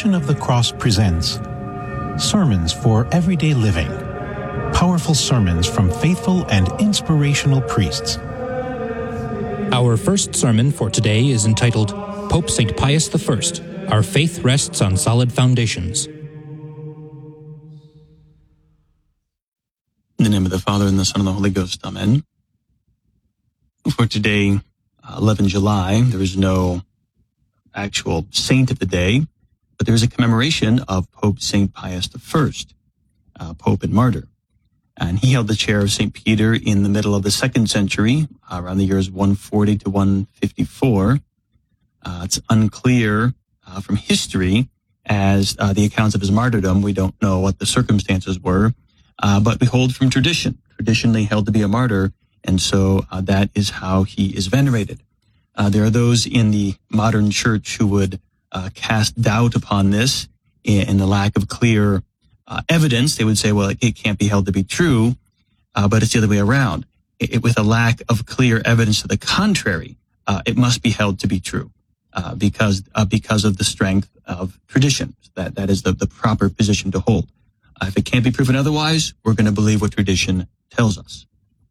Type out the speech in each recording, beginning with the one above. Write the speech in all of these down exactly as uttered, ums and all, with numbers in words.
Passion of the Cross presents Sermons for Everyday Living. Powerful sermons from faithful and inspirational priests. Our first sermon for today is entitled Pope Saint Pius the First, Our Faith Rests on Solid Foundations. In the name of the Father, and the Son, and the Holy Ghost. Amen. For today, eleventh of July, there is no actual saint of the day, but there is a commemoration of Pope Saint Pius the First, uh, Pope and Martyr. And he held the chair of Saint Peter in the middle of the second century, uh, around the years one forty to one fifty-four. Uh, it's unclear uh, from history as uh, the accounts of his martyrdom. We don't know what the circumstances were, uh, but we hold from tradition, traditionally held to be a martyr, and so uh, that is how he is venerated. Uh, there are those in the modern church who would uh, cast doubt upon this in the lack of clear uh, evidence. They would say, well, it, it can't be held to be true, uh, but it's the other way around. It, it, with a lack of clear evidence to the contrary, uh, it must be held to be true uh, because uh, because of the strength of tradition. That that is the, the proper position to hold. Uh, if it can't be proven otherwise, we're going to believe what tradition tells us.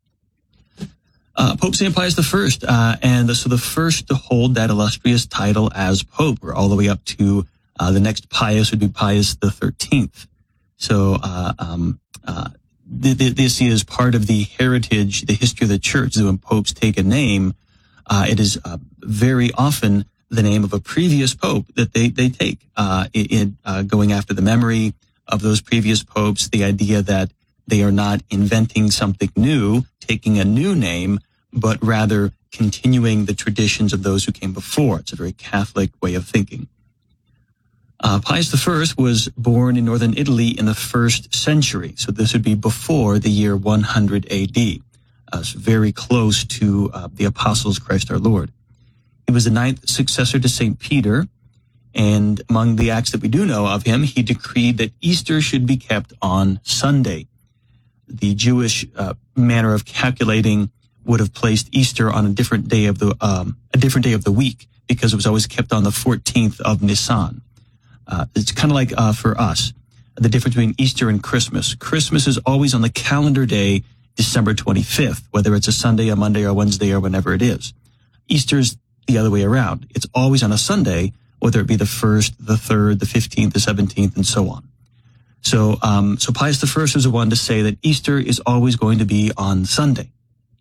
Uh, Pope Saint Pius the First, uh, and the, so the first to hold that illustrious title as Pope. We're all the way up to uh, the next Pius would be Pius the Thirteenth. So uh, um, uh, th- th- this is part of the heritage, the history of the Church. So when popes take a name, uh, it is uh, very often the name of a previous pope that they they take. Uh, in uh, going after the memory of those previous popes, the idea that they are not inventing something new, taking a new name, but rather continuing the traditions of those who came before. It's a very Catholic way of thinking. Uh, Pius the First was born in northern Italy in the first century, so this would be before the year one hundred A D, uh, so very close to uh, the Apostles Christ our Lord. He was the ninth successor to Saint Peter, and among the acts that we do know of him, he decreed that Easter should be kept on Sunday. The Jewish uh, manner of calculating would have placed Easter on a different day of the um, a different day of the week because it was always kept on the fourteenth of Nisan. Uh, it's kind of like uh, for us, the difference between Easter and Christmas. Christmas is always on the calendar day, December twenty-fifth, whether it's a Sunday, a Monday, or a Wednesday, or whenever it is. Easter's the other way around. It's always on a Sunday, whether it be the first, the third, the fifteenth, the seventeenth, and so on. So, um, so Pius the First was the one to say that Easter is always going to be on Sunday.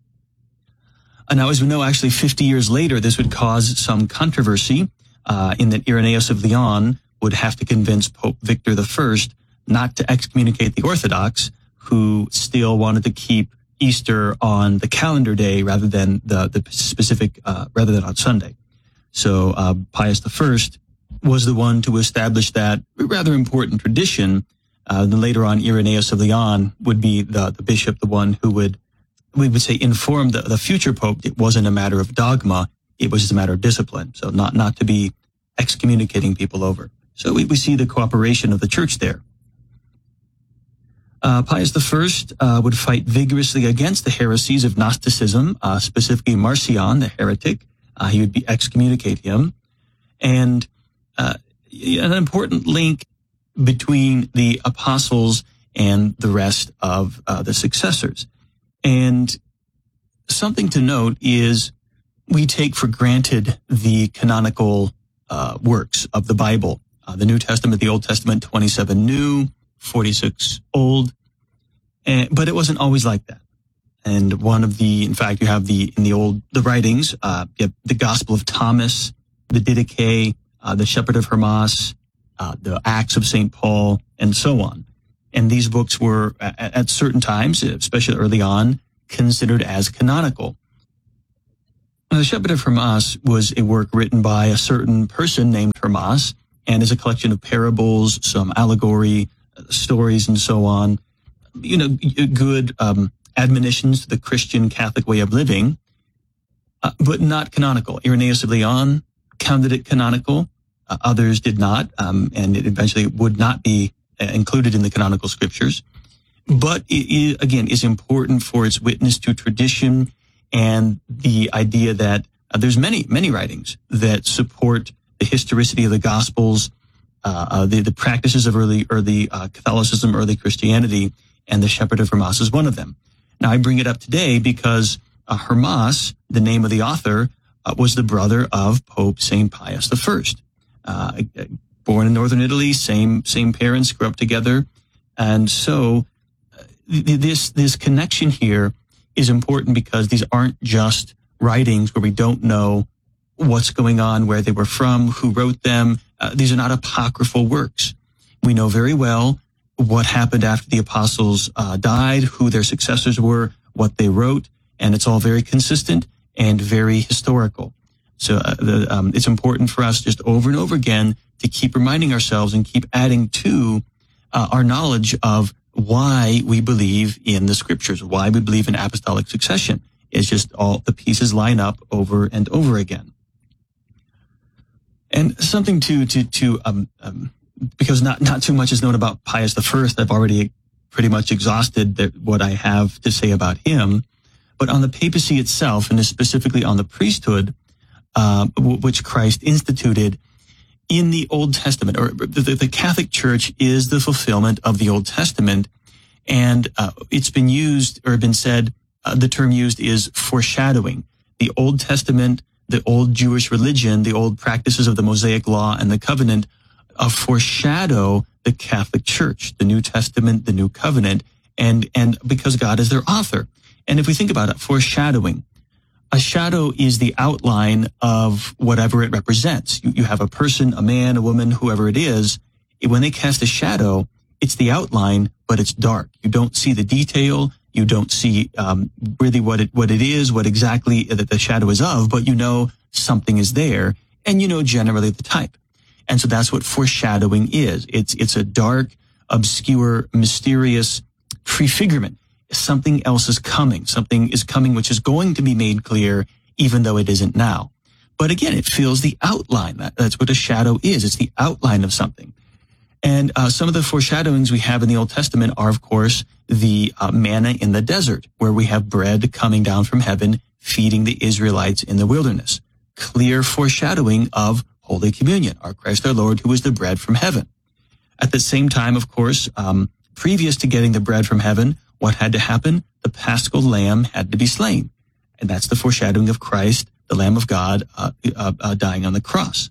And now, as we know, actually fifty years later, this would cause some controversy, uh, in that Irenaeus of Lyon would have to convince Pope Victor the First not to excommunicate the Orthodox, who still wanted to keep Easter on the calendar day rather than the, the specific, uh, rather than on Sunday. So, uh, Pius the First was the one to establish that rather important tradition. Uh, then later on, Irenaeus of Lyon would be the, the bishop, the one who would, we would say, inform the, the future pope. It wasn't a matter of dogma. It was just a matter of discipline. So not, not to be excommunicating people over. So we, we see the cooperation of the church there. Uh, Pius the First uh, would fight vigorously against the heresies of Gnosticism, uh, specifically Marcion, the heretic. Uh, he would be excommunicate him. And uh, an important link between the apostles and the rest of uh, the successors. And something to note is we take for granted the canonical uh, works of the Bible. Uh, the New Testament, the Old Testament, twenty-seven new, forty-six old. And, but it wasn't always like that. And one of the, in fact, you have the, in the old, the writings, uh, you have the Gospel of Thomas, the Didache, uh, the Shepherd of Hermas, uh, the Acts of Saint Paul, and so on. And these books were, at, at certain times, especially early on, considered as canonical. Now, the Shepherd of Hermas was a work written by a certain person named Hermas, and is a collection of parables, some allegory, uh, stories, and so on. You know, good um, admonitions to the Christian Catholic way of living, uh, but not canonical. Irenaeus of Lyon counted it canonical. Uh, others did not, um, and it eventually would not be uh, included in the canonical scriptures. But it, it, again, is important for its witness to tradition and the idea that uh, there's many, many writings that support the historicity of the Gospels, uh, uh, the, the practices of early, early uh, Catholicism, early Christianity, and the Shepherd of Hermas is one of them. Now, I bring it up today because uh, Hermas, the name of the author, uh, was the brother of Pope Saint Pius the First. Uh, born in northern Italy, same same parents, grew up together. And so uh, this this connection here is important because these aren't just writings where we don't know what's going on, where they were from, who wrote them. Uh, these are not apocryphal works. We know very well what happened after the apostles uh, died, who their successors were, what they wrote, and it's all very consistent and very historical. So uh, the, um, it's important for us just over and over again to keep reminding ourselves and keep adding to uh, our knowledge of why we believe in the scriptures, why we believe in apostolic succession. It's just all the pieces line up over and over again. And something to, to, to, um, um, because not, not too much is known about Pius the First. I've already pretty much exhausted the, what I have to say about him. But on the papacy itself, and specifically on the priesthood, uh, w- which Christ instituted in the Old Testament, or the, the Catholic Church is the fulfillment of the Old Testament. And, uh, it's been used or been said, uh, the term used is foreshadowing. The Old Testament, the old Jewish religion, the old practices of the Mosaic Law and the Covenant uh, foreshadow the Catholic Church, the New Testament, the New Covenant, and, and because God is their author. And if we think about it, foreshadowing, a shadow is the outline of whatever it represents. You, you have a person, a man, a woman, whoever it is. When they cast a shadow, it's the outline, but it's dark. You don't see the detail. You don't see um, really what it what it is, what exactly that the shadow is of, but you know something is there, and you know generally the type. And so that's what foreshadowing is. It's it's a dark, obscure, mysterious prefigurement. Something else is coming. Something is coming which is going to be made clear, even though it isn't now. But again, it fills the outline. That, that's what a shadow is. It's the outline of something. And uh, some of the foreshadowings we have in the Old Testament are, of course, the uh, manna in the desert, where we have bread coming down from heaven, feeding the Israelites in the wilderness. Clear foreshadowing of Holy Communion, our Christ our Lord, who is the bread from heaven. At the same time, of course, um, previous to getting the bread from heaven, what had to happen? The Paschal Lamb had to be slain. And that's the foreshadowing of Christ, the Lamb of God, uh, uh, uh, dying on the cross.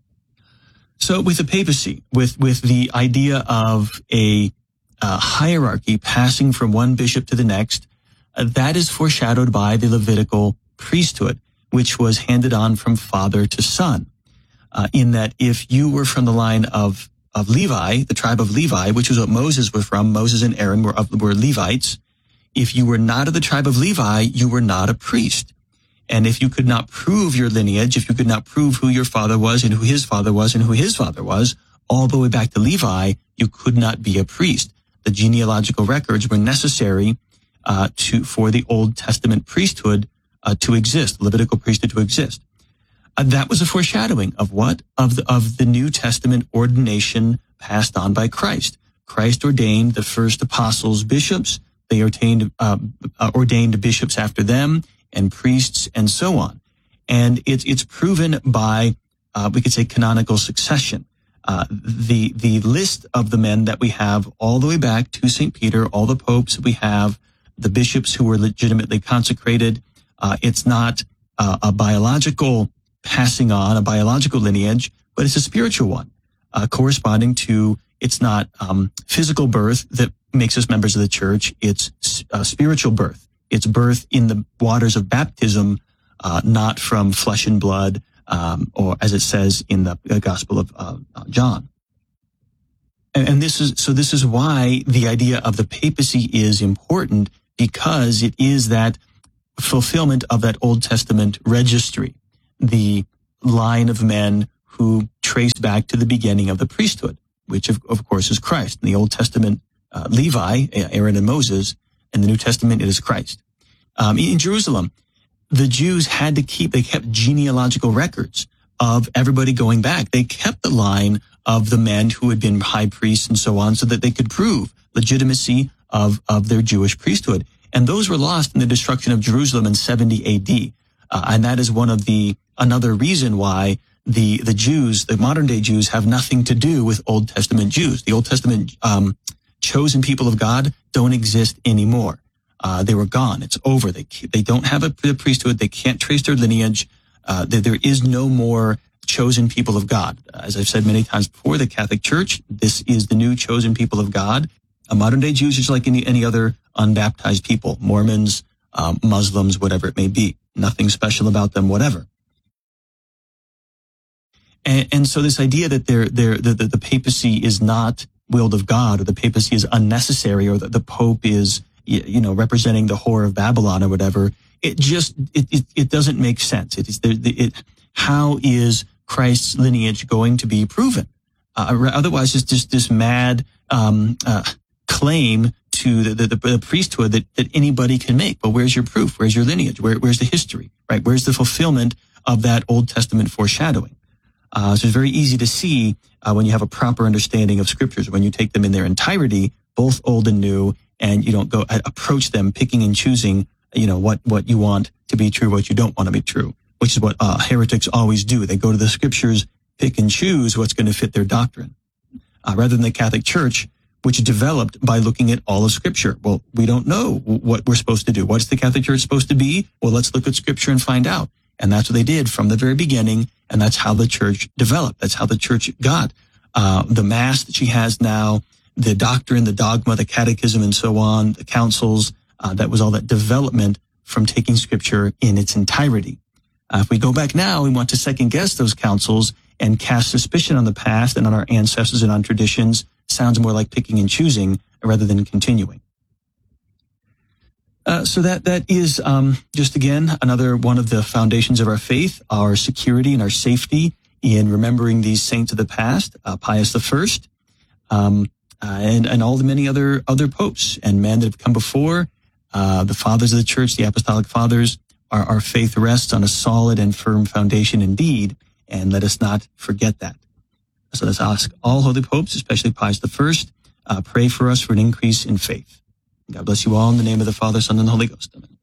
So with the papacy, with, with the idea of a uh, hierarchy passing from one bishop to the next, uh, that is foreshadowed by the Levitical priesthood, which was handed on from father to son. Uh, in that if you were from the line of of Levi, the tribe of Levi, which was what Moses was from. Moses and Aaron were, were Levites. If you were not of the tribe of Levi, you were not a priest. And if you could not prove your lineage, if you could not prove who your father was and who his father was and who his father was, all the way back to Levi, you could not be a priest. The genealogical records were necessary uh, to for the Old Testament priesthood uh, to exist, Levitical priesthood to exist. Uh, that was a foreshadowing of what? Of the, of the New Testament ordination passed on by Christ. Christ ordained the first apostles bishops. They ordained, uh, uh, ordained bishops after them and priests and so on. And it's, it's proven by, uh, we could say canonical succession. Uh, the, the list of the men that we have all the way back to Saint Peter, all the popes that we have, the bishops who were legitimately consecrated. Uh, it's not uh, a biological passing on, a biological lineage, but it's a spiritual one, uh, corresponding to, it's not um, physical birth that makes us members of the church. It's uh, spiritual birth. It's birth in the waters of baptism, uh, not from flesh and blood, um, or as it says in the uh, Gospel of uh, John. And, and this is, so this is why the idea of the papacy is important, because it is that fulfillment of that Old Testament registry, the line of men who trace back to the beginning of the priesthood, which of, of course is Christ. In the Old Testament, uh, Levi, Aaron and Moses. In the New Testament, it is Christ. Um, in Jerusalem, the Jews had to keep, they kept genealogical records of everybody going back. They kept the line of the men who had been high priests and so on, so that they could prove legitimacy of, of their Jewish priesthood. And those were lost in the destruction of Jerusalem in seventy A D. Uh, and that is one of the, another reason why the, the Jews, the modern day Jews, have nothing to do with Old Testament Jews. The Old Testament um, chosen people of God don't exist anymore. Uh, they were gone. It's over. They they don't have a priesthood. They can't trace their lineage. Uh, there, there is no more chosen people of God. As I've said many times before, the Catholic Church, this is the new chosen people of God. A modern day Jews is like any, any other unbaptized people, Mormons, um, Muslims, whatever it may be. Nothing special about them, whatever. And, and so this idea that they're, they're, the, the, the papacy is not willed of God, or the papacy is unnecessary, or that the Pope is, you know, representing the whore of Babylon or whatever, it just, it, it, it doesn't make sense. It is, the, it, how is Christ's lineage going to be proven? Uh, otherwise, it's just this mad, um, uh, claim to the, the, the priesthood that, that anybody can make. But where's your proof? Where's your lineage? Where, where's the history, right? Where's the fulfillment of that Old Testament foreshadowing? Uh, so it's very easy to see, uh, when you have a proper understanding of scriptures, when you take them in their entirety, both old and new, and you don't go approach them picking and choosing, you know, what, what you want to be true, what you don't want to be true, which is what uh, heretics always do. They go to the scriptures, pick and choose what's going to fit their doctrine, uh, rather than the Catholic Church, which developed by looking at all of Scripture. Well, we don't know what we're supposed to do. What's the Catholic Church supposed to be? Well, let's look at Scripture and find out. And that's what they did from the very beginning, and that's how the Church developed. That's how the Church got uh, the Mass that she has now, the doctrine, the dogma, the catechism, and so on, the councils. Uh, that was all that development from taking Scripture in its entirety. Uh, if we go back now, we want to second guess those councils and cast suspicion on the past and on our ancestors and on traditions. Sounds more like picking and choosing rather than continuing. Uh, so that that is um, just, again, another one of the foundations of our faith, our security and our safety in remembering these saints of the past, uh, Pius the First, um, uh, and, and all the many other, other popes and men that have come before, uh, the fathers of the church, the apostolic fathers. Our, our faith rests on a solid and firm foundation indeed, and let us not forget that. So let's ask all holy popes, especially Pius the First, uh, pray for us for an increase in faith. God bless you all in the name of the Father, Son, and the Holy Ghost. Amen.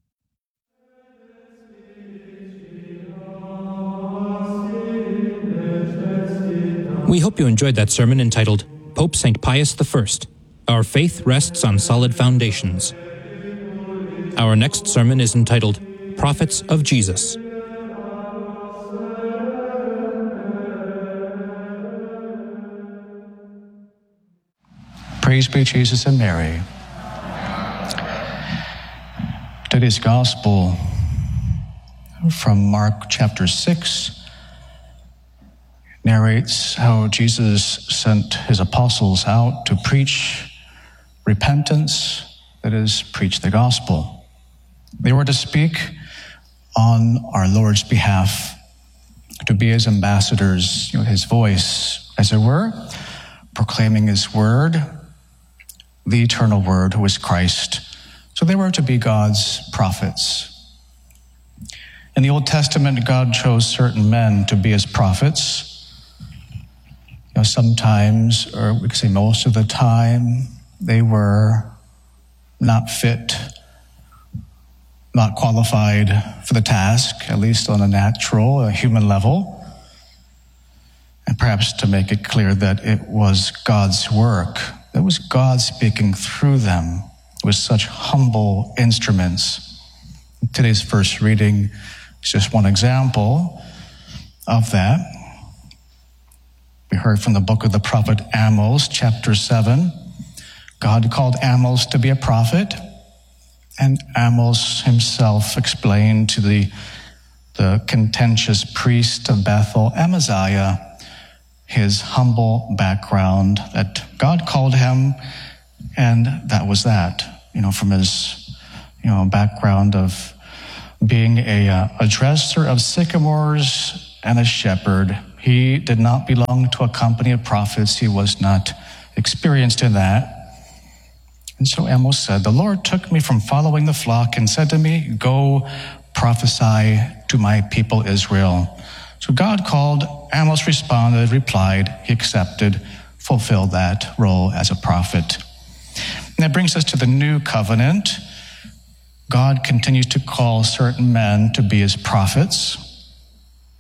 We hope you enjoyed that sermon entitled Pope Saint Pius the First, Our Faith Rests on Solid Foundations. Our next sermon is entitled Prophets of Jesus. Praise be Jesus and Mary. Today's Gospel from Mark chapter six narrates how Jesus sent his apostles out to preach repentance, that is, preach the gospel. They were to speak on our Lord's behalf, to be his ambassadors, you know, his voice, as it were, proclaiming his word, the eternal word who is Christ. So they were to be God's prophets. In the Old Testament, God chose certain men to be his prophets. You know, sometimes, or we could say most of the time, they were not fit, not qualified for the task, at least on a natural, a human level. And perhaps to make it clear that it was God's work, it was God speaking through them with such humble instruments. Today's first reading is just one example of that. We heard from the book of the prophet Amos, chapter seven. God called Amos to be a prophet, and Amos himself explained to the, the contentious priest of Bethel, Amaziah, his humble background, that God called him, and that was that. You know, from his, you know, background of being a, uh, a dresser of sycamores and a shepherd. He did not belong to a company of prophets. He was not experienced in that. And so Amos said, the Lord took me from following the flock and said to me, go prophesy to my people Israel. So God called, Amos responded, replied, he accepted, fulfilled that role as a prophet. And that brings us to the new covenant. God continues to call certain men to be his prophets.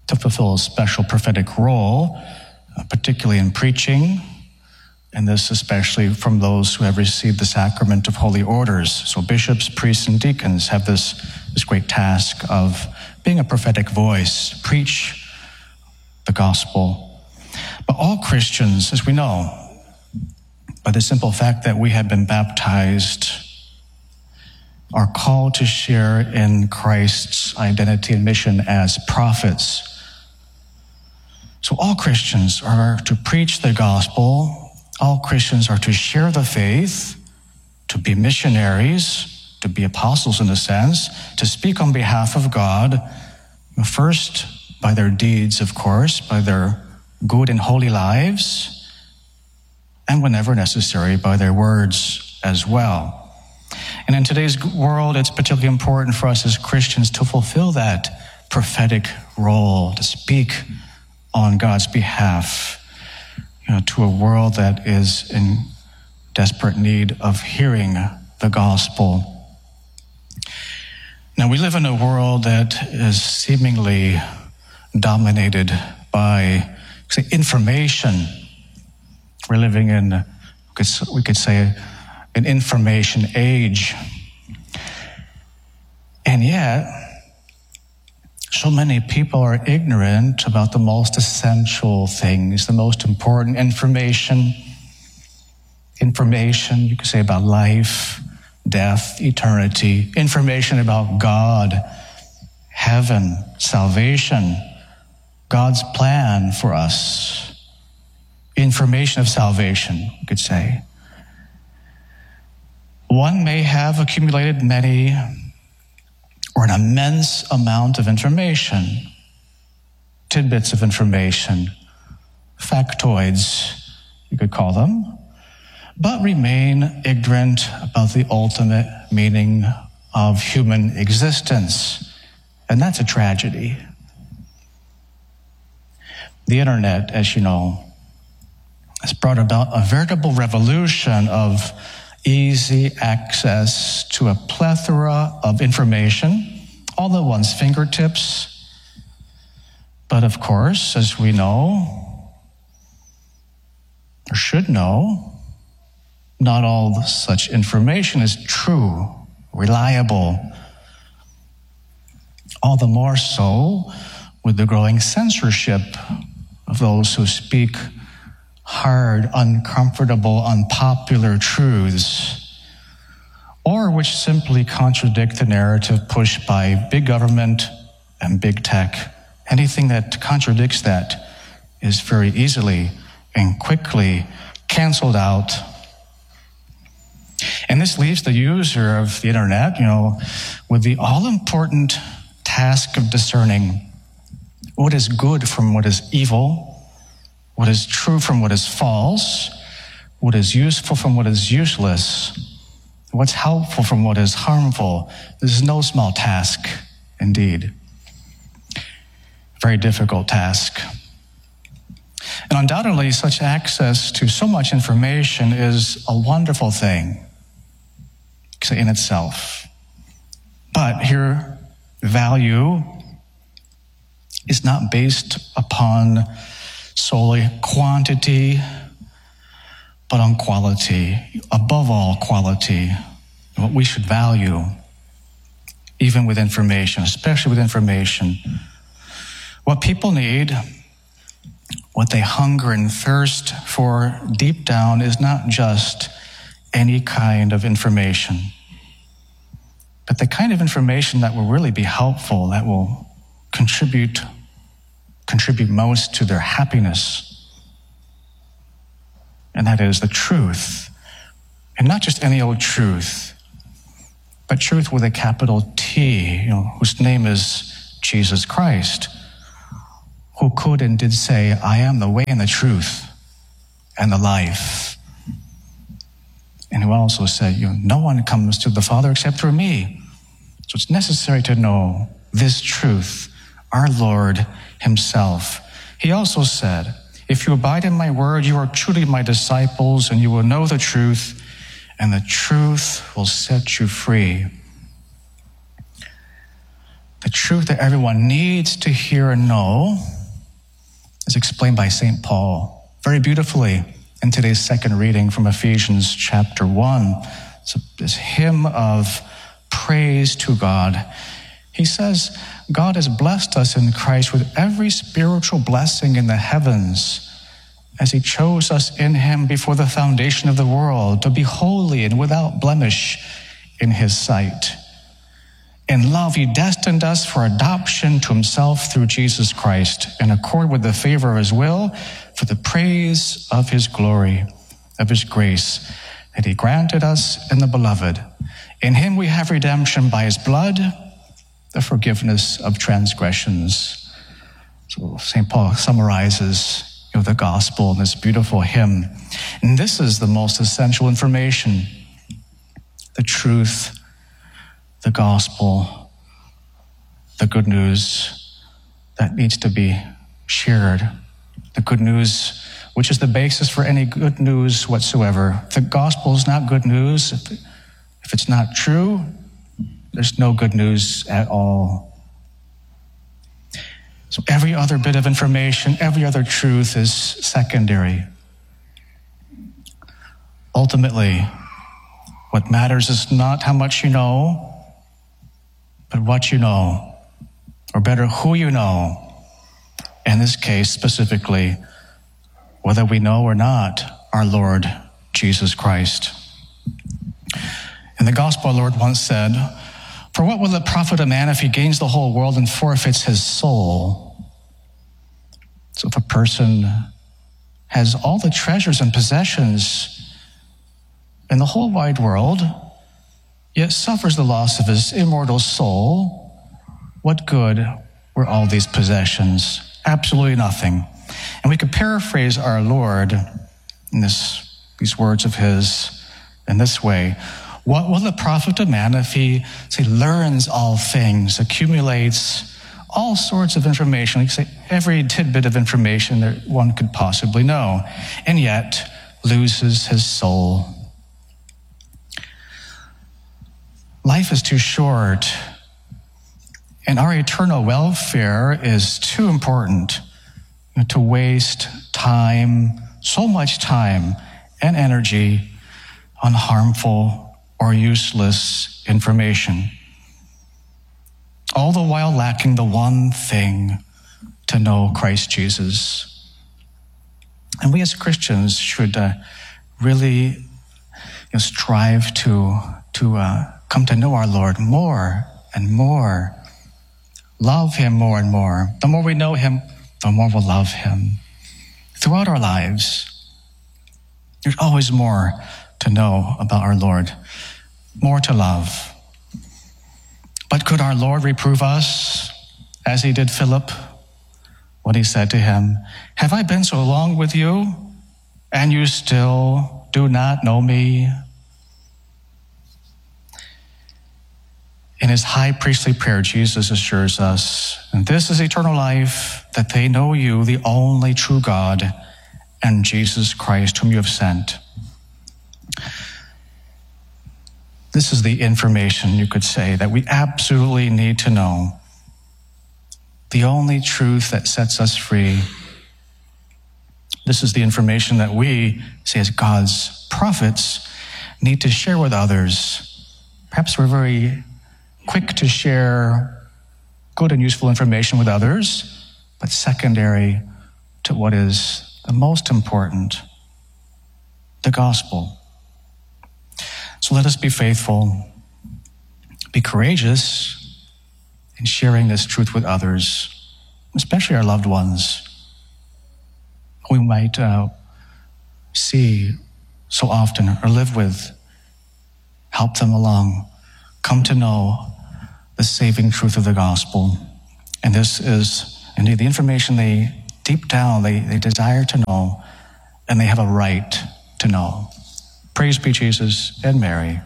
to fulfill a special prophetic role, uh, particularly in preaching, and this especially from those who have received the sacrament of holy orders. So bishops, priests, and deacons have this, this great task of being a prophetic voice, preach the gospel. But all Christians, as we know, by the simple fact that we have been baptized, are called to share in Christ's identity and mission as prophets. So all Christians are to preach the gospel. All Christians are to share the faith, to be missionaries, to be apostles in a sense, to speak on behalf of God, first by their deeds, of course, by their good and holy lives, and whenever necessary, by their words as well. And in today's world, it's particularly important for us as Christians to fulfill that prophetic role, to speak on God's behalf, you know, to a world that is in desperate need of hearing the gospel. Now, we live in a world that is seemingly dominated by, say, information. We're living in, we could say, an information age. And yet, so many people are ignorant about the most essential things, the most important information. Information, you could say, about life, death, eternity. Information about God, heaven, salvation, God's plan for us. Information of salvation, you could say. One may have accumulated many or an immense amount of information, tidbits of information, factoids, you could call them, but remain ignorant about the ultimate meaning of human existence. And that's a tragedy. The internet, as you know, has brought about a veritable revolution of easy access to a plethora of information, all at one's fingertips. But of course, as we know, or should know, not all such information is true, reliable. All the more so with the growing censorship of those who speak hard, uncomfortable, unpopular truths, or which simply contradict the narrative pushed by big government and big tech. Anything that contradicts that is very easily and quickly canceled out. And this leaves the user of the internet, you know, with the all-important task of discerning what is good from what is evil, what is true from what is false, what is useful from what is useless, what's helpful from what is harmful. This is no small task, indeed. Very difficult task. And undoubtedly, such access to so much information is a wonderful thing in itself. But here, value is not based upon solely quantity, but on quality. Above all, quality. What we should value, even with information, especially with information. What people need, what they hunger and thirst for deep down is not just any kind of information, but the kind of information that will really be helpful, that will contribute contribute most to their happiness. And that is the truth. And not just any old truth, but truth with a capital T, you know, whose name is Jesus Christ, who could and did say, I am the way and the truth and the life. And who also said, you know, no one comes to the Father except through me. So it's necessary to know this truth, our Lord himself. He also said, if you abide in my word, you are truly my disciples, and you will know the truth, and the truth will set you free. the truth that everyone needs to hear and know is explained by Saint Paul very beautifully in today's second reading from Ephesians chapter one. It's this hymn of praise to God. He says, God has blessed us in Christ with every spiritual blessing in the heavens, as he chose us in him before the foundation of the world to be holy and without blemish in his sight. In love, he destined us for adoption to himself through Jesus Christ, in accord with the favor of his will, for the praise of his glory, of his grace, that he granted us in the beloved. In him we have redemption by his blood, the forgiveness of transgressions. So Saint Paul summarizes you know, the gospel in this beautiful hymn. And this is the most essential information, the truth, the gospel, the good news that needs to be shared. The good news, which is the basis for any good news whatsoever. If the gospel is not good news, if, if it's not true, there's no good news at all. So every other bit of information, every other truth is secondary. Ultimately, what matters is not how much you know, but what you know, or better, who you know. In this case, specifically, whether we know or not our Lord Jesus Christ. In the gospel, our Lord once said, "For what will it profit a man if he gains the whole world and forfeits his soul?" So if a person has all the treasures and possessions in the whole wide world, yet suffers the loss of his immortal soul, what good were all these possessions? Absolutely nothing. And we could paraphrase our Lord in this, these words of his in this way. What will it profit a man if he, say, learns all things, accumulates all sorts of information, like say every tidbit of information that one could possibly know, and yet loses his soul? Life is too short, and our eternal welfare is too important to waste time, so much time and energy on harmful or useless information, all the while lacking the one thing, to know Christ Jesus. And we as Christians should uh, really you know, strive to, to uh, come to know our Lord more and more, love him more and more. The more we know him, the more we'll love him. Throughout our lives, there's always more to know about our Lord, more to love. But could our Lord reprove us as he did Philip when he said to him, "Have I been so long with you, and you still do not know me?" In his high priestly prayer, Jesus assures us, "And this is eternal life, that they know you, the only true God, and Jesus Christ, whom you have sent." This is the information, you could say, that we absolutely need to know. The only truth that sets us free. This is the information that we, say as God's prophets, need to share with others. Perhaps we're very quick to share good and useful information with others, but secondary to what is the most important, the gospel. So let us be faithful, be courageous in sharing this truth with others, especially our loved ones, who we might uh, see so often or live with. Help them along, come to know the saving truth of the gospel. And this is indeed the information they, deep down, they, they desire to know, and they have a right to know. Praise be Jesus and Mary.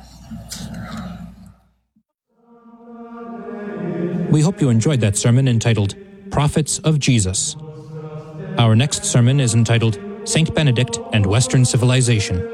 We hope you enjoyed that sermon entitled Prophets of Jesus. Our next sermon is entitled Saint Benedict and Western Civilization.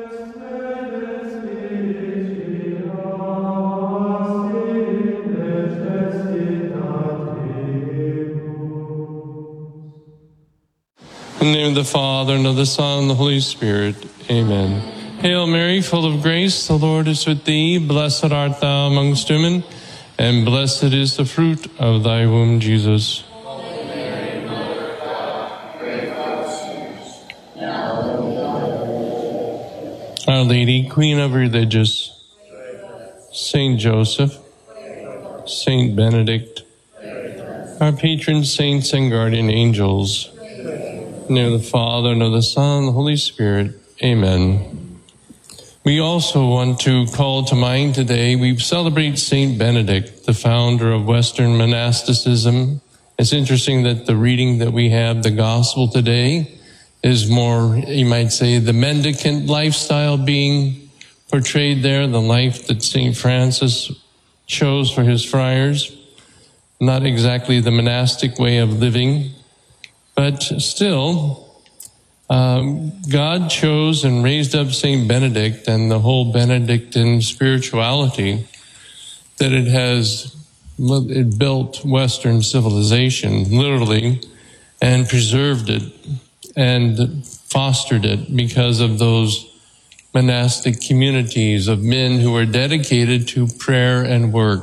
In the name of the Father, and of the Son, and the Holy Spirit. Amen. Hail Mary, full of grace, the Lord is with thee. Blessed art thou amongst women, and blessed is the fruit of thy womb, Jesus. Holy Mary, Mother of God, pray for us sinners, now and at the hour of our death. Our Lady, Queen of Religious, Saint Joseph, Saint Benedict, our patron saints and guardian angels, in the name of the Father, and of the Son, and the Holy Spirit. Amen. We also want to call to mind today, we celebrate Saint Benedict, the founder of Western monasticism. It's interesting that the reading that we have, the gospel today, is more, you might say, the mendicant lifestyle being portrayed there, the life that Saint Francis chose for his friars. Not exactly the monastic way of living, but still, um, God chose and raised up Saint Benedict and the whole Benedictine spirituality, that it has it built Western civilization, literally, and preserved it and fostered it because of those monastic communities of men who were dedicated to prayer and work,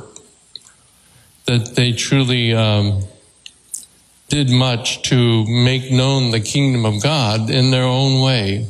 that they truly um, did much to make known the kingdom of God in their own way.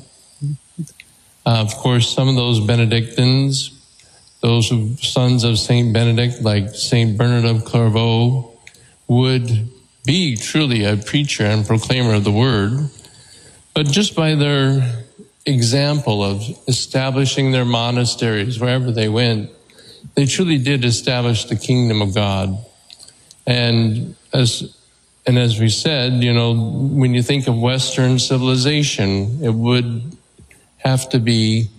Uh, of course, some of those Benedictines, those sons of Saint Benedict, like Saint Bernard of Clairvaux, would be truly a preacher and proclaimer of the word, but just by their example of establishing their monasteries wherever they went, they truly did establish the kingdom of God. And as and as we said, you know, when you think of Western civilization, it would have to be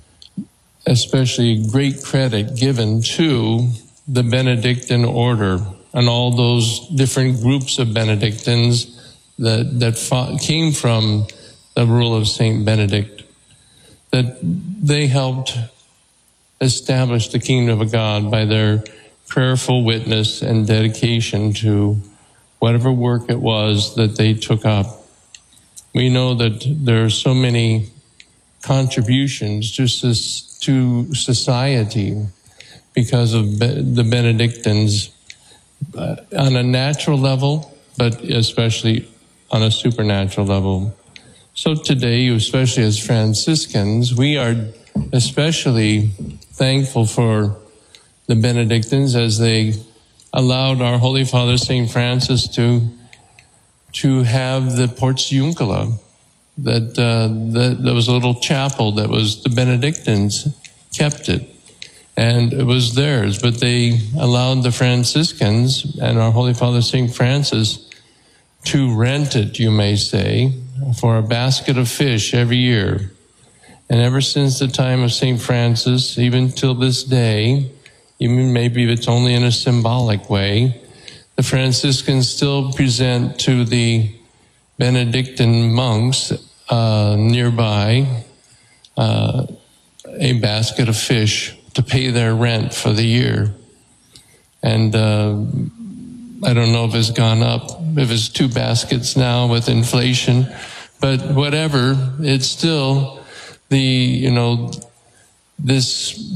especially great credit given to the Benedictine order and all those different groups of Benedictines that that fought, came from the rule of Saint Benedict, that they helped establish the kingdom of God by their prayerful witness and dedication to whatever work it was that they took up. We know that there are so many contributions to, to society because of the Benedictines uh, on a natural level, but especially on a supernatural level. So today, especially as Franciscans, we are especially thankful for the Benedictines as they allowed our Holy Father Saint Francis to to have the Portiuncula, that uh, that there was a little chapel that was the Benedictines kept it, and it was theirs. But they allowed the Franciscans and our Holy Father Saint Francis to rent it, you may say, for a basket of fish every year. And ever since the time of Saint Francis, even till this day, even maybe if it's only in a symbolic way, the Franciscans still present to the Benedictine monks uh, nearby uh, a basket of fish to pay their rent for the year. And uh, I don't know if it's gone up, if it's two baskets now with inflation, but whatever, it's still the, you know, this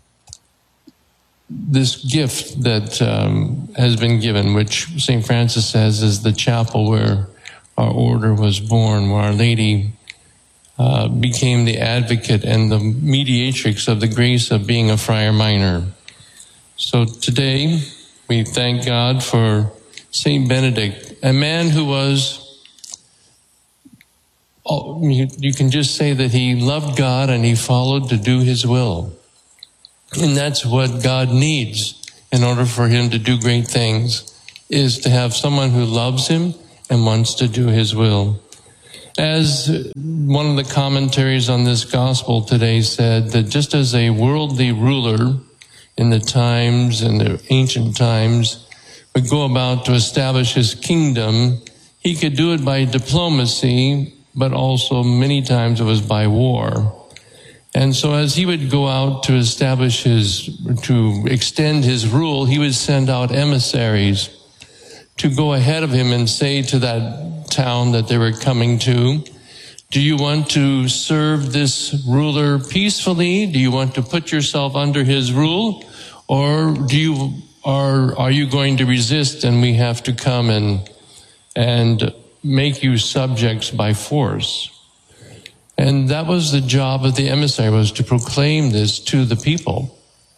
this gift that um, has been given, which Saint Francis says is the chapel where our order was born, where Our Lady uh, became the advocate and the mediatrix of the grace of being a friar minor. So today, we thank God for Saint Benedict, a man who was, oh, you, you can just say that he loved God and he followed to do his will. And that's what God needs in order for him to do great things, is to have someone who loves him and wants to do his will. As one of the commentaries on this gospel today said, that just as a worldly ruler in the times, in the ancient times, would go about to establish his kingdom, he could do it by diplomacy, but also many times it was by war. And so as he would go out to establish his, to extend his rule, he would send out emissaries to go ahead of him and say to that, town that they were coming to. Do you want to serve this ruler peacefully? Do you want to put yourself under his rule? Or do you, are, are you going to resist and we have to come and, and make you subjects by force? And that was the job of the emissary, was to proclaim this to the people.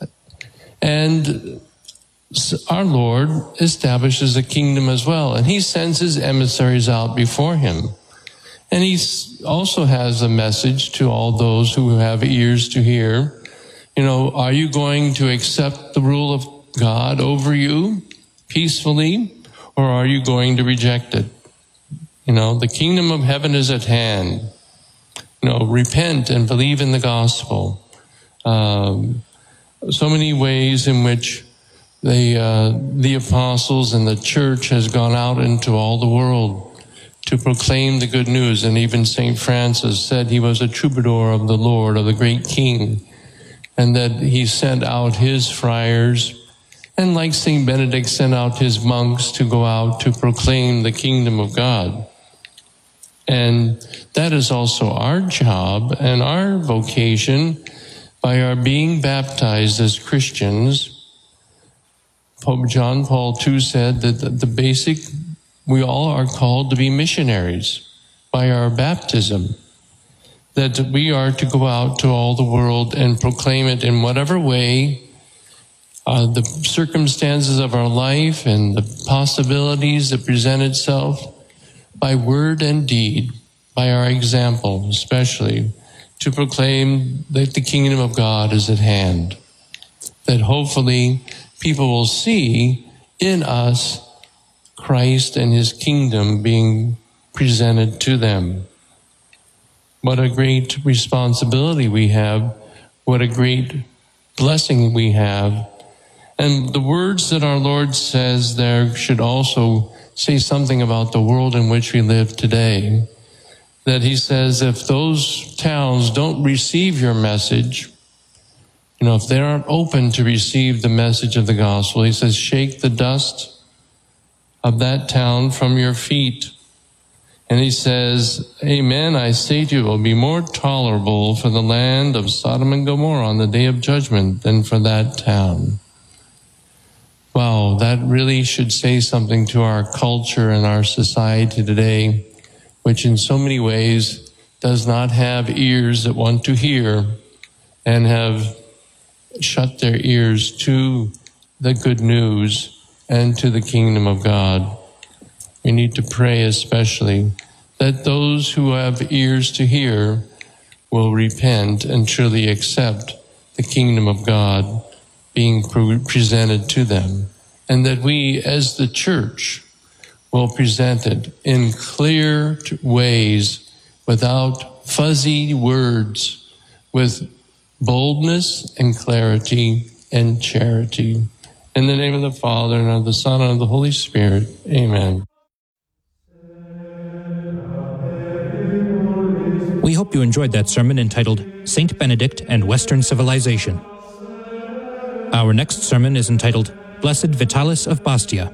And our Lord establishes a kingdom as well, and he sends his emissaries out before him. And he also has a message to all those who have ears to hear. You know, are you going to accept the rule of God over you peacefully, or are you going to reject it? You know, the kingdom of heaven is at hand. You know, repent and believe in the gospel. Um, so many ways in which the uh, the apostles and the church has gone out into all the world to proclaim the good news. And even Saint Francis said he was a troubadour of the Lord, of the great King, and that he sent out his friars, and like Saint Benedict sent out his monks to go out to proclaim the kingdom of God. And that is also our job and our vocation by our being baptized as Christians. Pope John Paul the Second said that the basic, we all are called to be missionaries by our baptism, that we are to go out to all the world and proclaim it in whatever way, uh, the circumstances of our life and the possibilities that present itself, by word and deed, by our example especially, to proclaim that the kingdom of God is at hand, that hopefully people will see in us Christ and his kingdom being presented to them. What a great responsibility we have, what a great blessing we have. And the words that our Lord says there should also say something about the world in which we live today. That he says, if those towns don't receive your message, you know, if they aren't open to receive the message of the gospel, he says, shake the dust of that town from your feet. And he says, amen, I say to you, it will be more tolerable for the land of Sodom and Gomorrah on the day of judgment than for that town. Wow, that really should say something to our culture and our society today, which in so many ways does not have ears that want to hear and have shut their ears to the good news and to the kingdom of God. We need to pray especially that those who have ears to hear will repent and truly accept the kingdom of God being pre- presented to them, and that we as the church will present it in clear ways, without fuzzy words, with boldness and clarity and charity. In the name of the Father, and of the Son, and of the Holy Spirit. Amen. We hope you enjoyed that sermon entitled Saint Benedict and Western Civilization. Our next sermon is entitled Blessed Vitalis of Bastia.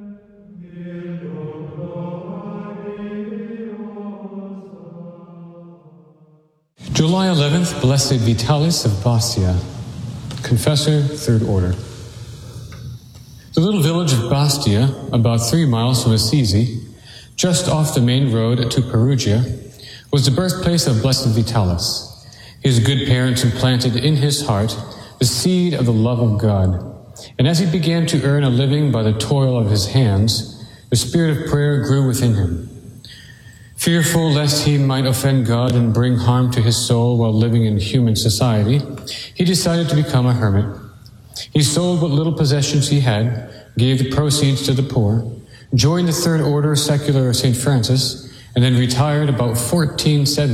July eleventh, Blessed Vitalis of Bastia, Confessor, Third Order. The little village of Bastia, about three miles from Assisi, just off the main road to Perugia, was the birthplace of Blessed Vitalis. His good parents implanted in his heart the seed of the love of God, and as he began to earn a living by the toil of his hands, the spirit of prayer grew within him. Fearful lest he might offend God and bring harm to his soul while living in human society, he decided to become a hermit. He sold what little possessions he had, gave the proceeds to the poor, joined the Third Order Secular of Saint Francis, and then retired about fourteen seventy.